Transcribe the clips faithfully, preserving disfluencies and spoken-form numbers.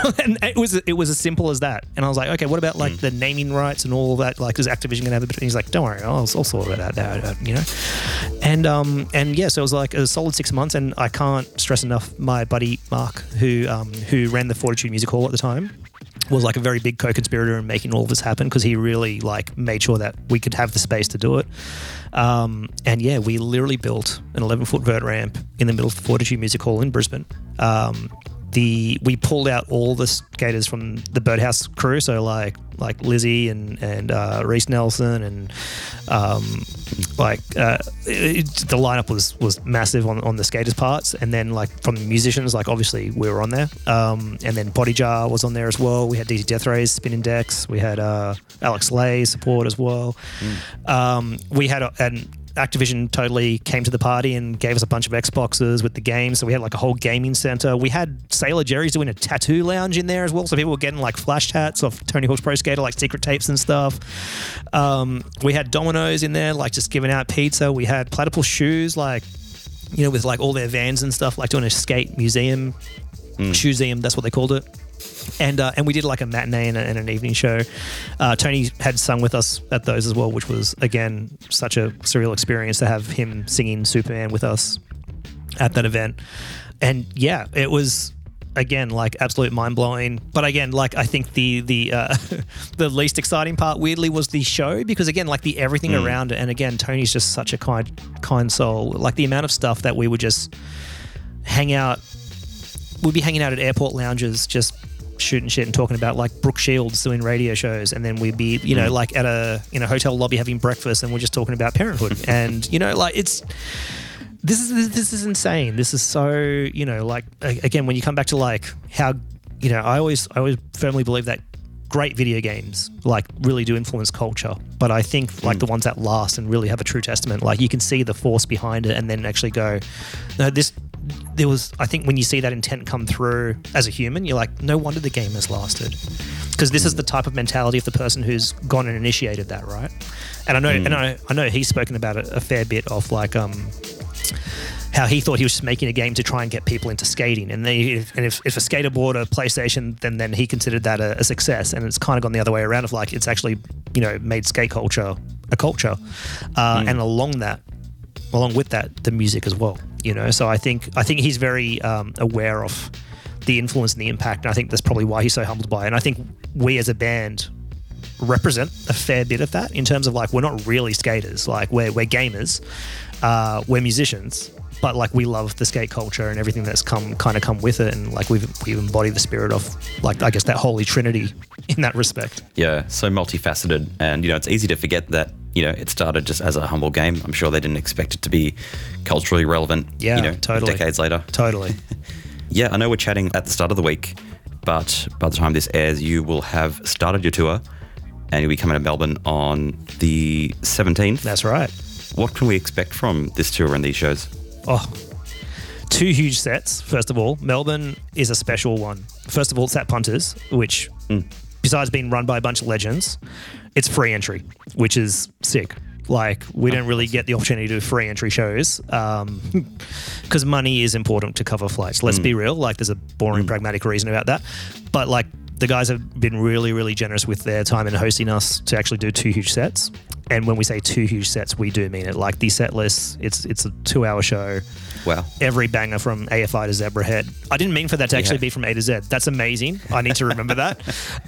and it was it was as simple as that. And I was like, okay, what about like mm. the naming rights and all of that? Like, is Activision gonna have a bit? And he's like, don't worry, I'll, I'll sort it out now, you know. And um and yeah, so it was like a solid six months, and I can't stress enough. My buddy Mark, who um who ran the Fortitude Music Hall at the time, was like a very big co-conspirator in making all of this happen, because he really like made sure that we could have the space to do it. Um, and yeah, we literally built an eleven foot vert ramp in the middle of the Fortitude Music Hall in Brisbane. Um, the we pulled out all the skaters from the Birdhouse crew, so like like Lizzie and and uh, Reese Nelson and um, like uh, it, the lineup was was massive on, on the skaters parts, and then like from the musicians, like obviously we were on there, um, and then Body Jar was on there as well. We had D T Death Rays spinning decks. We had uh, Alex Lay support as well. Mm. Um, we had a, an Activision totally came to the party and gave us a bunch of Xboxes with the games. So we had like a whole gaming center. We had Sailor Jerry's doing a tattoo lounge in there as well. So people were getting like flash tats of Tony Hawk's Pro Skater, like secret tapes and stuff. Um, we had Domino's in there, like just giving out pizza. We had Platypus Shoes, like, you know, with like all their vans and stuff, like doing a skate museum, mm. shoeseum, that's what they called it. And uh, and we did like a matinee and, a, and an evening show. Uh, Tony had sung with us at those as well, which was, again, such a surreal experience to have him singing Superman with us at that event. And yeah, it was, again, like absolute mind-blowing. But again, like I think the the uh, the least exciting part, weirdly, was the show, because again, like the everything mm. around it. And again, Tony's just such a kind kind soul. Like the amount of stuff that we would just hang out, we'd be hanging out at airport lounges, just shooting shit and talking about like Brooke Shields doing radio shows, and then we'd be, you know, mm. like at a in a hotel lobby having breakfast, and we're just talking about parenthood. And you know, like it's this is this is insane. This is so, you know, like again, when you come back to like how, you know, I always I always firmly believe that great video games like really do influence culture, but I think like mm. the ones that last and really have a true testament, like you can see the force behind it, and then actually go, no, this. There was, I think, when you see that intent come through as a human, you're like, no wonder the game has lasted, because this is the type of mentality of the person who's gone and initiated that, right? And I know, mm. and I, I know he's spoken about it a fair bit of like um, how he thought he was just making a game to try and get people into skating, and they, if, and if, if a skater bought a PlayStation, then then he considered that a, a success, and it's kind of gone the other way around of like it's actually, you know, made skate culture a culture, uh, mm. and along that. Along with that, the music as well, you know. So I think I think he's very um, aware of the influence and the impact, and I think that's probably why he's so humbled by it. And I think we as a band represent a fair bit of that in terms of like we're not really skaters, like we're we're gamers, uh, we're musicians, but like we love the skate culture and everything that's come kind of come with it, and like we've we've embodied the spirit of like I guess that holy trinity in that respect. Yeah, so multifaceted, and you know it's easy to forget that. You know, it started just as a humble game. I'm sure they didn't expect it to be culturally relevant, yeah, you know, totally. decades later. Totally. Yeah, I know we're chatting at the start of the week, but by the time this airs, you will have started your tour, and you'll be coming to Melbourne on the seventeenth. That's right. What can we expect from this tour and these shows? Oh, two huge sets, first of all. Melbourne is a special one. First of all, it's at Punters, which... Mm. Besides being run by a bunch of legends, it's free entry, which is sick. Like, we don't really get the opportunity to do free entry shows because um, money is important to cover flights. Let's mm. be real. Like, there's a boring, mm. pragmatic reason about that. But, like, the guys have been really, really generous with their time in hosting us to actually do two huge sets. And when we say two huge sets, we do mean it. Like, the set list, it's it's a two-hour show. Wow. Every banger from A F I to Zebrahead. I didn't mean for that to actually yeah. be from A to Z. That's amazing. I need to remember that.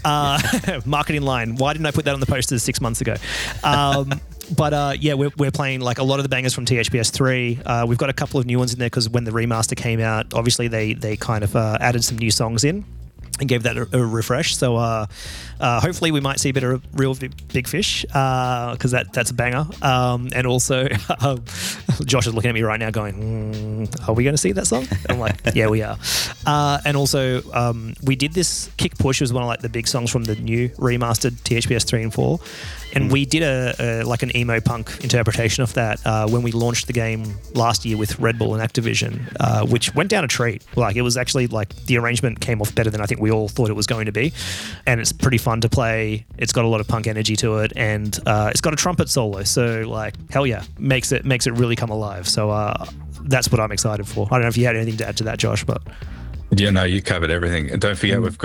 Uh, marketing line. Why didn't I put that on the posters six months ago? Um, but uh, yeah, we're, we're playing like a lot of the bangers from T H P S three. Uh, we've got a couple of new ones in there because when the remaster came out, obviously they, they kind of uh, added some new songs in and gave that a, a refresh. So uh, uh, hopefully we might see a bit of real big fish because uh, that that's a banger. Um, and also, um, Josh is looking at me right now going, mm, are we going to see that song? And I'm like, yeah, we are. Uh, and also, um, we did this Kick Push, was one of like the big songs from the new remastered T H P S three and four. And mm. we did a, a like an emo punk interpretation of that uh, when we launched the game last year with Red Bull and Activision, uh, which went down a treat. Like it was actually like the arrangement came off better than I think we all thought it was going to be, and it's pretty fun to play. It's got a lot of punk energy to it, and uh, it's got a trumpet solo. So like hell yeah, makes it makes it really come alive. So uh, that's what I'm excited for. I don't know if you had anything to add to that, Josh, but yeah, no, you covered everything. And don't forget, mm. we've got